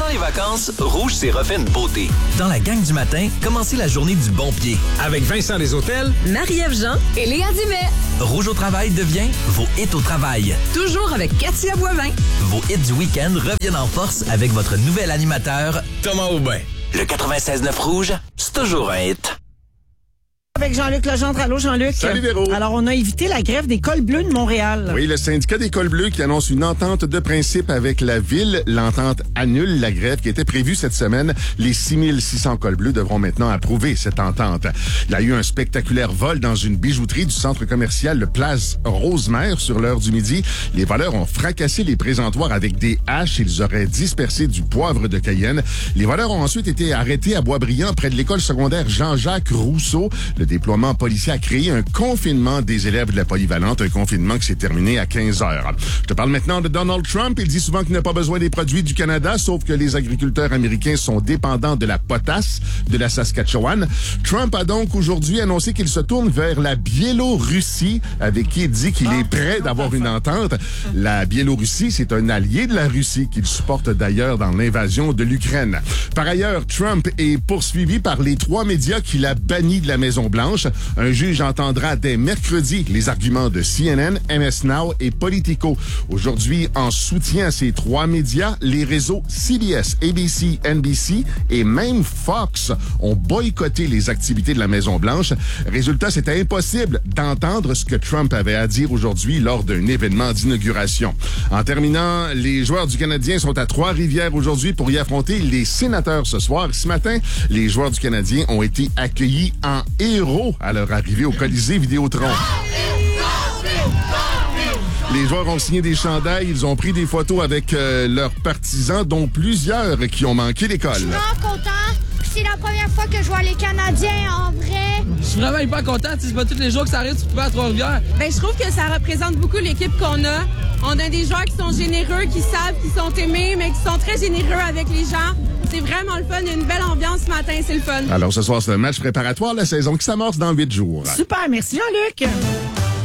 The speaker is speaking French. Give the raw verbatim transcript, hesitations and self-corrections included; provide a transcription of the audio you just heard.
Pendant les vacances, Rouge s'est refait une beauté. Dans la gang du matin, commencez la journée du bon pied. Avec Vincent des Hôtels, Marie-Ève Jean et Léa Dumais. Rouge au travail devient vos hits au travail. Toujours avec Katia Boivin. Vos hits du week-end reviennent en force avec votre nouvel animateur, Thomas Aubin. Le quatre-vingt-seize neuf Rouge, c'est toujours un hit. Avec Jean-Luc Legendre. Allô, Jean-Luc. Salut, Véro. Alors, on a évité la grève des cols bleus de Montréal. Oui, le syndicat des cols bleus qui annonce une entente de principe avec la ville. L'entente annule la grève qui était prévue cette semaine. Les six mille six cents cols bleus devront maintenant approuver cette entente. Il y a eu un spectaculaire vol dans une bijouterie du centre commercial Le Place Rosemère sur l'heure du midi. Les voleurs ont fracassé les présentoirs avec des haches. Ils auraient dispersé du poivre de Cayenne. Les voleurs ont ensuite été arrêtés à Boisbriand près de l'école secondaire Jean-Jacques Rousseau. Le déploiement policier a créé un confinement des élèves de la polyvalente, un confinement qui s'est terminé à quinze heures. Je te parle maintenant de Donald Trump. Il dit souvent qu'il n'a pas besoin des produits du Canada, sauf que les agriculteurs américains sont dépendants de la potasse de la Saskatchewan. Trump a donc aujourd'hui annoncé qu'il se tourne vers la Biélorussie, avec qui il dit qu'il est prêt d'avoir une entente. La Biélorussie, c'est un allié de la Russie qu'il supporte d'ailleurs dans l'invasion de l'Ukraine. Par ailleurs, Trump est poursuivi par les trois médias qu'il a bannis de la Maison-Blanche. Un juge entendra dès mercredi les arguments de C N N, M S Now et Politico. Aujourd'hui, en soutien à ces trois médias, les réseaux C B S, A B C, N B C et même Fox ont boycotté les activités de la Maison-Blanche. Résultat, c'était impossible d'entendre ce que Trump avait à dire aujourd'hui lors d'un événement d'inauguration. En terminant, les joueurs du Canadien sont à Trois-Rivières aujourd'hui pour y affronter les Sénateurs ce soir. Ce matin, les joueurs du Canadien ont été accueillis en héros à leur arrivée au Colisée Vidéotron. Les joueurs ont signé des chandails, ils ont pris des photos avec euh, leurs partisans, dont plusieurs qui ont manqué l'école. Je suis vraiment content. C'est la première fois que je vois les Canadiens en vrai. Je suis vraiment hyper content. C'est pas tous les jours que ça arrive tu peux à Trois-Rivières. Ben, je trouve que ça représente beaucoup l'équipe qu'on a. On a des joueurs qui sont généreux, qui savent qu'ils sont aimés, mais qui sont très généreux avec les gens. C'est vraiment le fun. Il y a une belle ambiance ce matin. C'est le fun. Alors, ce soir, c'est un match préparatoire. La saison qui s'amorce dans huit jours. Super. Merci, Jean-Luc.